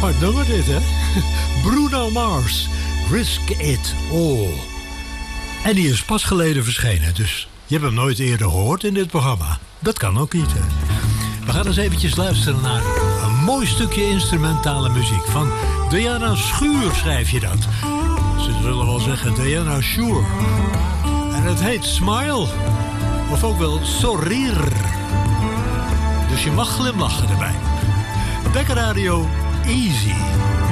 Hard nummer dit, hè? Bruno Mars, Risk It All. En die is pas geleden verschenen, dus je hebt hem nooit eerder gehoord in dit programma. Dat kan ook niet, hè? We gaan eens eventjes luisteren naar een mooi stukje instrumentale muziek. Van Diana Schuur schrijf je dat. Ze zullen wel zeggen Diana Schuur. En het heet Smile. Of ook wel Sourire. Dus je mag glimlachen erbij. Bekker Radio, easy.